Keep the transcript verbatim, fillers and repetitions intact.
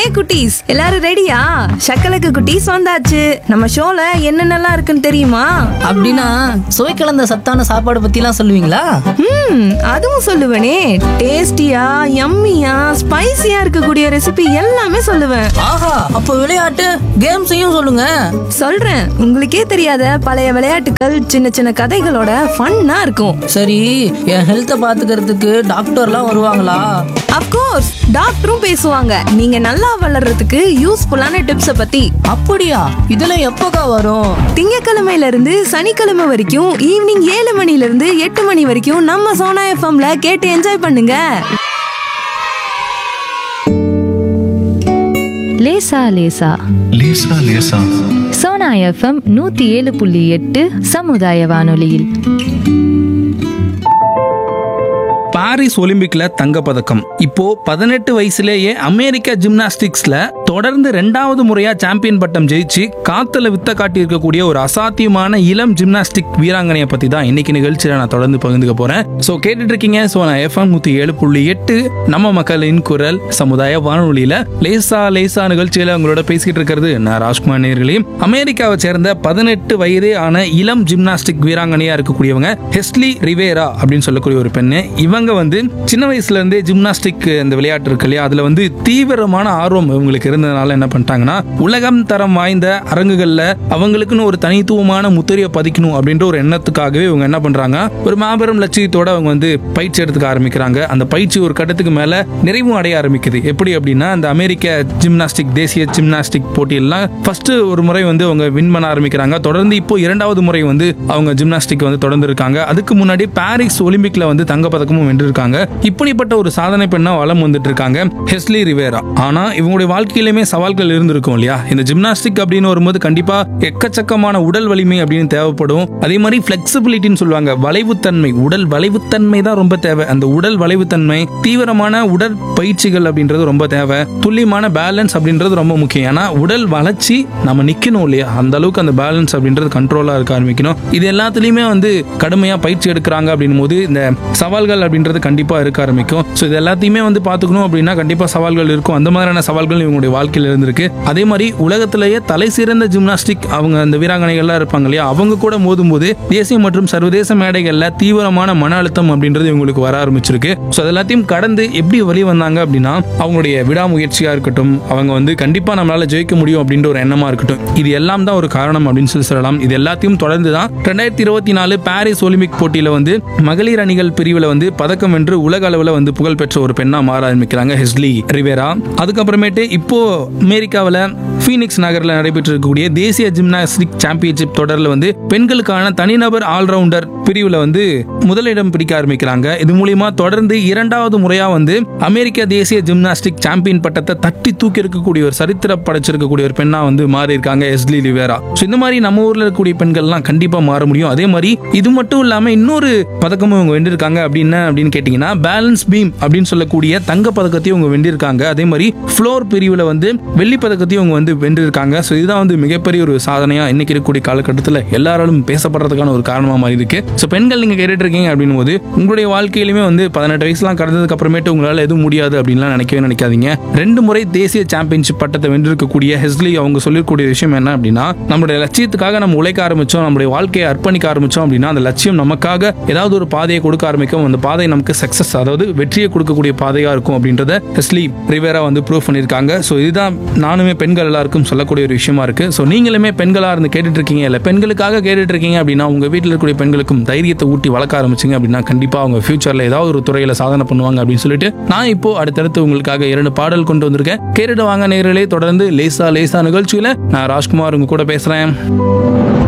குட்டீஸ் எல்லாரும் ரெடியா? சக்கலக்கு குட்டீஸ் வந்தாச்சு. நம்ம ஷோல என்னென்னலாம் இருக்குன்னு தெரியுமா? அப்படின்னா சுவை கலந்த சத்தான சாப்பாடு பத்திலாம் சொல்லுவீங்களா? ம் அதுவும் சொல்லுவேனே. டேஸ்டியா, யம்மியா, ஸ்பைசியா இருக்கக்கூடிய ரெசிபி எல்லாமே சொல்லுவேன். ஆஹா, அப்ப விளையாட்டு கேம்ஸையும் சொல்லுங்க. சொல்றேன், உங்களுக்கே தெரியாத பழைய விளையாட்டுகள், சின்ன சின்ன கதைகளோட ஃபன்னா இருக்கும். சரி, என் ஹெல்த்தை பாத்துக்கிறதுக்கு டாக்டர்லாம் வருவாங்களா? அப்கோர்ஸ், டாக்டரும் பேசுவாங்க. நீங்க நல்லா வளர்றதுக்கு யூஸ்ஃபுல்லான டிப்ஸ பத்தி. அப்படியா? இதெல்லாம் எப்போக்கா வரும்? திங்கக்கிழமையில இருந்து சனிக்கிழமை வரைக்கும் ஈவினிங் ஏழு மணில இருந்து எட்டு மணி வரைக்கும் நம்ம சோனா எஃப்எம்ல கேட்டு என்ஜாய் பண்ணுங்க. லேசா லேசா லேசா லேசா சோனா எஃப்எம் நூத்தி ஏழு புள்ளி எட்டு சமுதாய வானொலியில். பாரிஸ் ஒலிம்பிக்ல தங்கப்பதக்கம். இப்போ பதினெட்டு வயசுலேயே அமெரிக்கா ஜிம்னாஸ்டிக்ஸ்ல தொடர்ந்து ரெண்டாவது முறையா சாம்பியன் பட்டம் ஜெயிச்சு காத்துல வித்த காட்டி இருக்கக்கூடிய ஒரு அசாத்தியமான இளம் ஜிம்னாஸ்டிக் வீராங்கனையை பத்தி தான் இன்னைக்கு நிகழ்ச்சியில நான் தொடர்ந்து பகிர்ந்துக்க போறேன். சோ கேட்டுட்டு இருக்கீங்க சோனா எஃப்எம் நூத்தி ஏழு புள்ளி எட்டு நம்ம மக்களின் குரல் சமுதாய வானொலியில லேசா லேசா நிகழ்ச்சியில உங்களோட பேசிட்டு இருக்கிறது நான் ராஜ்குமார் நேயர்களே. அமெரிக்காவை சேர்ந்த பதினெட்டு வயதே ஆன இளம் ஜிம்னாஸ்டிக் வீராங்கனையா இருக்கக்கூடியவங்க ஹெஸ்லி ரிவேரா அப்படின்னு சொல்லக்கூடிய ஒரு பெண்ணு. இவங்க வந்து சின்ன வயசுல இருந்தே ஜிம்னாஸ்டிக் இந்த விளையாட்டு இருக்கு இல்லையா, அதுல வந்து தீவிரமான ஆர்வம் இவங்களுக்கு இருந்ததுனால என்ன பண்ணிட்டாங்கன்னா, உலகம் தரம் வாய்ந்த அரங்குகள்ல அவங்களுக்குன்னு ஒரு தனித்துவமான முத்திரையை பதிக்கணும் அப்படின்ற ஒரு எண்ணத்துக்காகவே இவங்க என்ன பண்றாங்க, ஒரு மாபெரும் லட்சியத்தோட அவங்க வந்து பயிற்சி எடுத்துக்க ஆரம்பிக்கிறாங்க. அந்த பயிற்சி ஒரு கட்டத்துக்கு மேல நிறைவும் அடைய ஆரம்பிக்குது. எப்படி அப்படின்னா, அந்த அமெரிக்க ஜிம்னாஸ்டிக் தேசிய ஜிம்னாஸ்டிக் போட்டியெல்லாம் ஃபர்ஸ்ட் ஒரு முறை வந்து அவங்க வின் பண்ண ஆரம்பிக்கிறாங்க. தொடர்ந்து இப்போ இரண்டாவது முறை வந்து அவங்க ஜிம்னாஸ்டிக் வந்து தொடர்ந்து இருக்காங்க. அதுக்கு முன்னாடி பாரிஸ் ஒலிம்பிக்ல வந்து தங்கப்பதக்கமும் வென்றிருக்காங்க. இப்படிப்பட்ட ஒரு சாதனை பெண்ணா வலம் வந்துட்டு இருக்காங்க ஹெஸ்லி ரிவேரா. ஆனா இவங்களுடைய வாழ்க்கையிலுமே சவால்கள் இருந்திருக்கும் இல்லையா. இந்த ஜிம்னாஸ்டிக் அப்படின்னு வரும்போது கண்டிப்பா எக்கச்சக்கமான உடல் வலிமை அப்படின்னு தேவைப்படும். அதே மாதிரி பிளெக்சிபிலிட்டின்னு சொல்லுவாங்க, வளைவுத்தன்மை, உடல் வளைவுத்தன்மை தான் ரொம்ப தேவை. அந்த உடல் வளைவுத்தன்மை, தீவிரமான உடற்பயிற்சிகள் அப்படின்றது ரொம்ப தேவை. துல்லியமான பேலன்ஸ் அப்படின்றது ரொம்ப முக்கியம். ஏன்னா உடல் வளர்ச்சி நம்ம நிக்கணும் இல்லையா, அந்த அளவுக்கு அந்த பேலன்ஸ் அப்படின்றது கண்ட்ரோலா இருக்க ஆரம்பிக்கணும். இது எல்லாத்துலயுமே வந்து கடுமையா பயிற்சி எடுக்கிறாங்க அப்படின் போது இந்த சவால்கள் அப்படின்றது கண்டிப்பா இருக்க ஆரம்பிக்கும். ஸோ இது எல்லாத்தையுமே வந்து பார்த்துக்கணும் அப்படின்னா கண்டிப்பா சவால்கள் இருக்கும். அந்த மாதிரியான சவால்கள் இவங்களுடைய வாழ்க்கையில் இருந்திருக்கு. அதே மாதிரி உலகத்திலேயே தலை சிறந்த ஜிம்னாஸ்டிக் அவங்க அந்த வீராங்கனைகள்லாம் இருப்பாங்க இல்லையா, அவங்க கூட மோதும் போது தேசிய மற்றும் சர்வதேச மேடைகள்ல தீவிரமான மன அழுத்தம் அப்படின்றது இவங்களுக்கு வர ஆரம்பிச்சிருக்கு. ஸோ அது எல்லாத்தையும் கடந்து எப்படி வெளியே வந்தாங்க அப்படின்னா, அவங்களுடைய விடாமுயற்சியா இருக்கட்டும், அவங்க வந்து கண்டிப்பா நம்மளால ஜெயிக்க முடியும் அப்படின்ற ஒரு எண்ணமா இருக்கட்டும், இது எல்லாம் தான் ஒரு காரணம் அப்படின்னு சொல்லி சொல்லலாம். இது எல்லாத்தையும் தொடர்ந்து தான் ரெண்டாயிரத்தி இருபத்தி நாலு பாரிஸ் ஒலிம்பிக் போட்டியில வந்து மகளிர் அணிகள் பிரிவில் வந்து பதக்கம் வென்று உலக அளவில் வந்து புகழ்பெற்ற ஒரு பெண்ணா மாற ஆரம்பிக்கிறாங்க ஹெஸ்லி ரிவேரா. அதுக்கப்புறமேட்டு இப்போ அமெரிக்காவில் ஃபீனிக்ஸ் நகரில் நடைபெற்று இருக்கக்கூடிய தேசிய ஜிம்னாஸ்டிக் சாம்பியன்ஷிப் தொடரில் வந்து பெண்களுக்கான தனிநபர் ஆல்ரவுண்டர் பிரிவில் வந்து முதலிடம் பிடிக்க ஆரம்பிக்கிறாங்க. இது மூலியமா தொடர்ந்து இரண்டாவது முறையா வந்து அமெரிக்க தேசிய ஜிம்னாஸ்டிக் சாம்பியன் பட்டத்தை தட்டி தூக்கி இருக்கக்கூடிய ஒரு சரித்திர படைச்சிருக்கக்கூடிய ஒரு பெண்ணா வந்து மாறி இருக்காங்க ஹெஸ்லி ரிவேரா. இந்த மாதிரி நம்ம ஊர்ல இருக்கக்கூடிய பெண்கள்லாம் கண்டிப்பா மாற முடியும். அதே மாதிரி இது மட்டும் இல்லாம இன்னொரு பதக்கமும் இவங்க வென்றிருக்காங்க. அப்படின்னா அப்படின்னு கேட்டீங்கன்னா, பேலன்ஸ் பீம் அப்படின்னு சொல்லக்கூடிய தங்க பதக்கத்தையும் அவங்க வென்றிருக்காங்க. அதே மாதிரி ஃப்ளோர் பிரிவில் வந்து வெள்ளி பதக்கத்தையும் அவங்க வந்து வென்றிருக்காங்க. ஸோ இதுதான் வந்து மிகப்பெரிய ஒரு சாதனையா இன்னைக்கு இருக்கக்கூடிய காலகட்டத்தில் எல்லாராலும் பேசப்படுறதுக்கான ஒரு காரணமா மாறி இருக்கு. ஸோ பெண்கள் நீங்க கேட்டுட்டு இருக்கீங்க அப்படின் போது உங்களுடைய வாழ்க்கையிலுமே வந்து பதினெட்டு வயசுலாம் கடந்ததுக்கு அப்புறமேட்டு உங்களால எதுவும் முடியாது அப்படின்லாம் நினைக்கவே நினைக்காதீங்க. ரெண்டு முறை தேசிய சாம்பியன்ஷிப் பட்டத்தை வென்றிருக்கக்கூடிய ஹெஸ்லி அவங்க சொல்லக்கூடிய விஷயம் என்ன அப்படின்னா, நம்மளுடைய லட்சியத்துக்காக நம்ம உழைக்க ஆரம்பிச்சோம், நம்மளுடைய வாழ்க்கையை அர்ப்பணிக்க ஆரம்பிச்சோம் அப்படின்னா அந்த லட்சியம் நமக்காக ஏதாவது ஒரு பாதையை கொடுக்க ஆரம்பிக்கும். அந்த பாதை நமக்கு சக்சஸ், அதாவது வெற்றியை கொடுக்கக்கூடிய பாதையா இருக்கும் அப்படின்றத ஹெஸ்லி ரிவேரா வந்து ப்ரூவ் பண்ணியிருக்காங்க. ஸோ இதுதான் நானுமே பெண்கள் எல்லாருக்கும் சொல்லக்கூடிய ஒரு விஷயமா இருக்கு. ஸோ நீங்களுமே பெண்களா இருந்து கேட்டுட்டு இருக்கீங்க, இல்லை பெண்களுக்காக கேட்டுட்டு இருக்கீங்க அப்படின்னா உங்க வீட்டில் இருக்கக்கூடிய பெண்களுக்கும் தைரியத்தை ஊட்டி வளர்க்க ஆரம்பிச்சிங்க அப்படின்னா கண்டிப்பா அவங்க ஃபியூச்சர்ல ஏதாவது ஒரு துறையில சாதனை பண்ணுவாங்க அப்படின்னு சொல்லிட்டு நான் இப்போ அடுத்தடுத்து உங்களுக்காக இரண்டு பாடல் கொண்டு வந்திருக்கேன். கேட்டுட்டு வாங்க நேயர்களே. தொடர்ந்து லேசா லேசா நிகழ்ச்சியில நான் ராஜ்குமார் உங்க கூட பேசுறேன்.